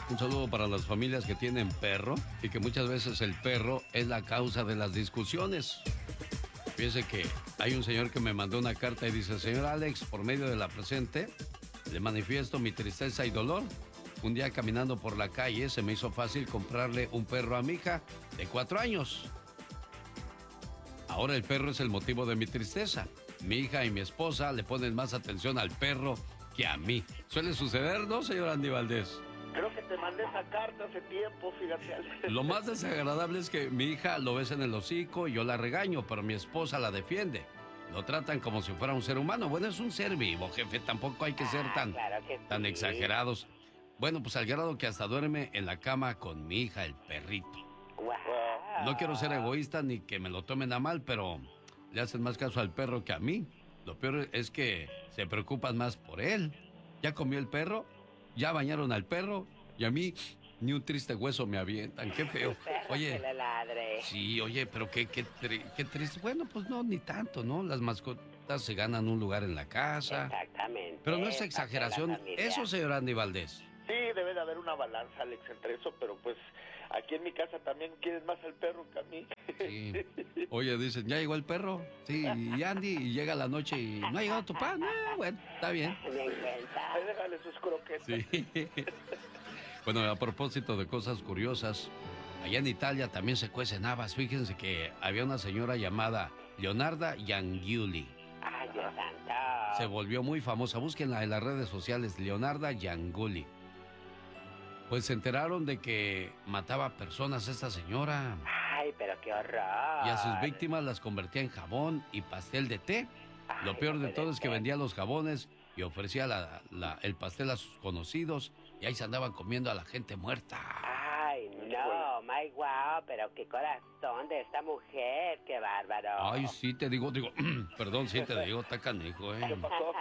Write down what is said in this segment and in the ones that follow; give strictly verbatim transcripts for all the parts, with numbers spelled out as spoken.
Un saludo para las familias que tienen perro y que muchas veces el perro es la causa de las discusiones. Fíjese que hay un señor que me mandó una carta y dice: señor Alex, por medio de la presente, le manifiesto mi tristeza y dolor. Un día caminando por la calle se me hizo fácil comprarle un perro a mi hija de cuatro años. Ahora el perro es el motivo de mi tristeza. Mi hija y mi esposa le ponen más atención al perro que a mí. Suele suceder, ¿no, señor Andy Valdés? Creo que te mandé esa carta hace tiempo, fíjate. Lo más desagradable es que mi hija lo besa en el hocico y yo la regaño, pero mi esposa la defiende. Lo tratan como si fuera un ser humano. Bueno, es un ser vivo, jefe. Tampoco hay que ser tan, ah, claro que sí. tan exagerados. Bueno, pues al grado que hasta duerme en la cama con mi hija, el perrito. Wow. No quiero ser egoísta ni que me lo tomen a mal, pero le hacen más caso al perro que a mí. Lo peor es que se preocupan más por él. ¿Ya comió el perro? ¿Ya bañaron al perro? Y a mí ni un triste hueso me avientan. Qué feo. Oye, que le ladre. Sí, oye, pero qué, qué, tri- qué triste. Bueno, pues no, ni tanto, ¿no? Las mascotas se ganan un lugar en la casa. Exactamente. Pero no es exageración. Eso, señor Andy Valdés. Sí, debe de haber una balanza, Alex, entre eso, pero pues aquí en mi casa también quieren más al perro que a mí. Sí. Oye, dicen, ¿ya llegó el perro? Sí, y Andy, y llega la noche y no ha llegado tu pan. Ah, bueno, está bien. Bien cuenta. Ahí déjale sus croquetas. Sí. Bueno, a propósito de cosas curiosas, allá en Italia también se cuecen habas. Fíjense que había una señora llamada Leonarda Giangiuli. Ay, Dios santo. Se volvió muy famosa. Búsquenla en las redes sociales, Leonarda Giangiuli. Pues se enteraron de que mataba personas esta señora. Ay, pero qué horror. Y a sus víctimas las convertía en jabón y pastel de té. Ay, Lo peor no de puede todo es que ser. vendía los jabones y ofrecía la- la- el pastel a sus conocidos. Y ahí se andaban comiendo a la gente muerta. Ay, no, my wow, pero qué corazón de esta mujer, qué bárbaro. Ay, sí, te digo, digo, perdón, sí te digo, está canijo, ¿eh? ¿Qué pasó?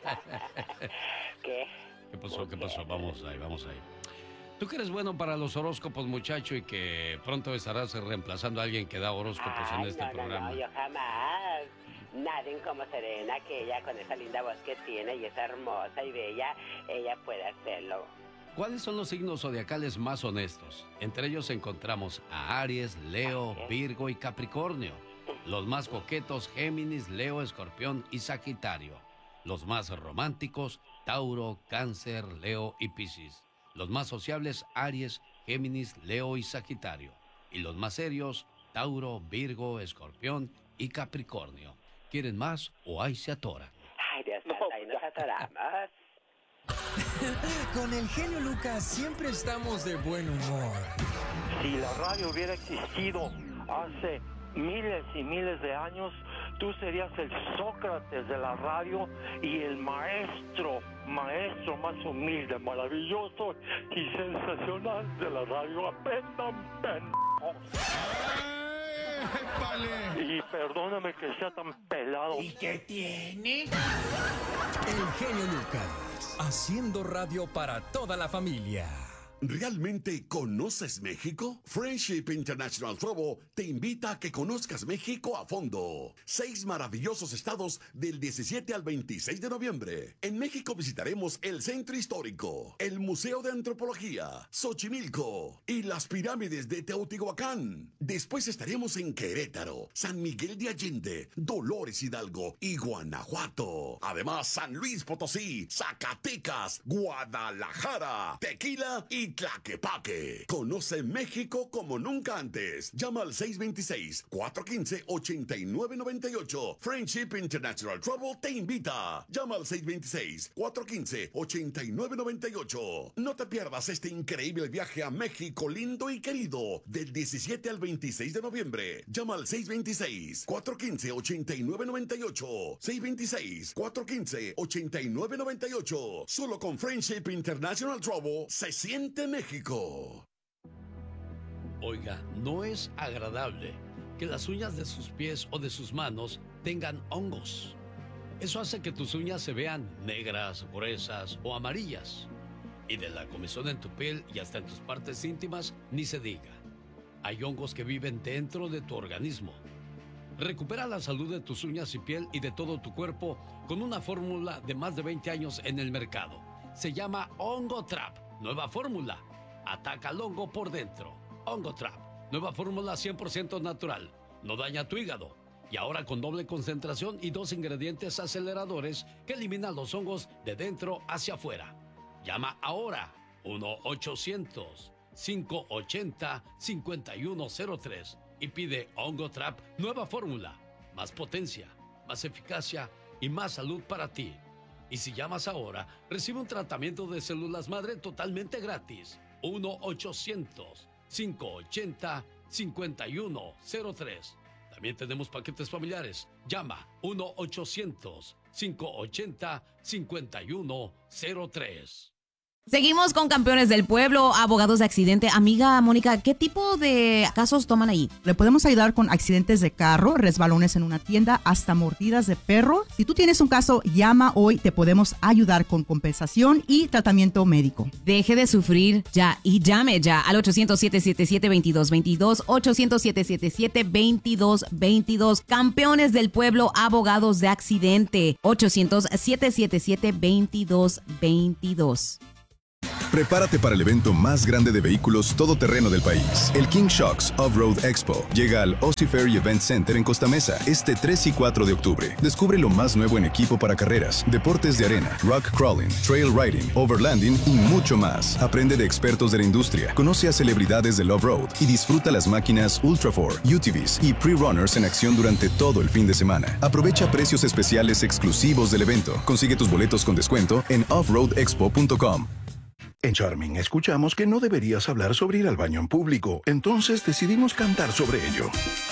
¿Qué? ¿Qué pasó? ¿Qué pasó? Vamos ahí, vamos ahí. Tú que eres bueno para los horóscopos, muchacho, y que pronto estarás reemplazando a alguien que da horóscopos Ay, en este no, programa. No, no, yo jamás. Nadie como Serena, que ella con esa linda voz que tiene y es hermosa y bella, ella puede hacerlo. ¿Cuáles son los signos zodiacales más honestos? Entre ellos encontramos a Aries, Leo, Virgo y Capricornio. Los más coquetos, Géminis, Leo, Escorpión y Sagitario. Los más románticos, Tauro, Cáncer, Leo y Piscis. Los más sociables, Aries, Géminis, Leo y Sagitario. Y los más serios, Tauro, Virgo, Escorpión y Capricornio. ¿Quieren más o ahí se atoran? Ay, Dios santo, ahí nos atoramos. Con el genio Lucas siempre estamos de buen humor. Si la radio hubiera existido hace miles y miles de años, tú serías el Sócrates de la radio y el maestro, maestro más humilde, maravilloso y sensacional de la radio. Aprendan, pendejos. Y perdóname que sea tan pelado. ¿Y qué tiene? El genio Lucas, haciendo radio para toda la familia. ¿Realmente conoces México? Friendship International Travel te invita a que conozcas México a fondo. Seis maravillosos estados del diecisiete al veintiséis de noviembre. En México visitaremos el Centro Histórico, el Museo de Antropología, Xochimilco y las pirámides de Teotihuacán. Después estaremos en Querétaro, San Miguel de Allende, Dolores Hidalgo y Guanajuato. Además, San Luis Potosí, Zacatecas, Guadalajara, Tequila y Tlaquepaque. Conoce México como nunca antes. Llama al seis dos seis, cuatro uno cinco, ocho nueve nueve ocho. Friendship International Travel te invita. Llama al seis dos seis, cuatro uno cinco, ocho nueve nueve ocho. No te pierdas este increíble viaje a México lindo y querido del diecisiete al veintiséis de noviembre. Llama al seis dos seis, cuatro uno cinco, ocho nueve nueve ocho. seis dos seis, cuatro uno cinco, ocho nueve nueve ocho. Solo con Friendship International Travel se siente México. Oiga, no es agradable que las uñas de sus pies o de sus manos tengan hongos. Eso hace que tus uñas se vean negras, gruesas o amarillas. Y de la comezón en tu piel y hasta en tus partes íntimas, ni se diga. Hay hongos que viven dentro de tu organismo. Recupera la salud de tus uñas y piel y de todo tu cuerpo con una fórmula de más de veinte años en el mercado. Se llama Hongo Trap. Nueva fórmula. ataca al hongo por dentro. OngoTrap, nueva fórmula cien por ciento natural, no daña tu hígado. Y ahora con doble concentración y dos ingredientes aceleradores que eliminan los hongos de dentro hacia afuera. Llama ahora uno ochocientos, cinco ochenta, cincuenta y uno cero tres y pide OngoTrap nueva fórmula. Más potencia, más eficacia y más salud para ti. Y si llamas ahora, recibe un tratamiento de células madre totalmente gratis. uno ochocientos, cinco ochenta, cincuenta y uno cero tres. También tenemos paquetes familiares. Llama uno ochocientos, cinco ochenta, cincuenta y uno cero tres. Seguimos con Campeones del Pueblo, abogados de accidente. Amiga Mónica, ¿qué tipo de casos toman ahí? Le podemos ayudar con accidentes de carro, resbalones en una tienda, hasta mordidas de perro. Si tú tienes un caso, llama hoy, te podemos ayudar con compensación y tratamiento médico. Deje de sufrir ya y llame ya al ochocientos, siete siete siete, veintidós veintidós, ochocientos, siete siete siete, veintidós veintidós. Campeones del Pueblo, abogados de accidente. ochocientos, siete siete siete, veintidós veintidós. Prepárate para el evento más grande de vehículos todoterreno del país. El King Shocks Off-Road Expo llega al Aussie Ferry Event Center en Costa Mesa este tres y cuatro de octubre. Descubre lo más nuevo en equipo para carreras, deportes de arena, rock crawling, trail riding, overlanding y mucho más. Aprende de expertos de la industria, conoce a celebridades del off-road y disfruta las máquinas Ultra four, U T Vs y Pre-Runners en acción durante todo el fin de semana. Aprovecha precios especiales exclusivos del evento. Consigue tus boletos con descuento en off road expo punto com. En Charming escuchamos que no deberías hablar sobre ir al baño en público, entonces decidimos cantar sobre ello.